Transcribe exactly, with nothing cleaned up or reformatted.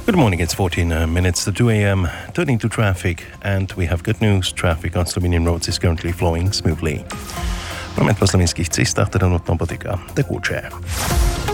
Good morning, it's fourteen uh, minutes to two a.m. Turning to traffic, and we have good news. Traffic on Slovenian roads is currently flowing smoothly. Moment po slovenskih cestah trenutno poteka tekoče.